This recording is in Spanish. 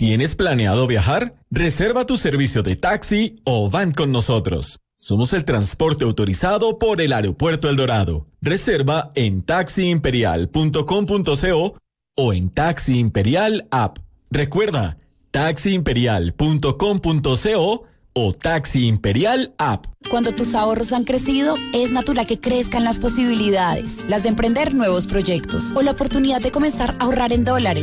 ¿Tienes planeado viajar? Reserva tu servicio de taxi o van con nosotros. Somos el transporte autorizado por el Aeropuerto El Dorado. Reserva en taxiimperial.com.co o en Taxi Imperial App. Recuerda, taxiimperial.com.co o Taxi Imperial App. Cuando tus ahorros han crecido, es natural que crezcan las posibilidades, las de emprender nuevos proyectos o la oportunidad de comenzar a ahorrar en dólares.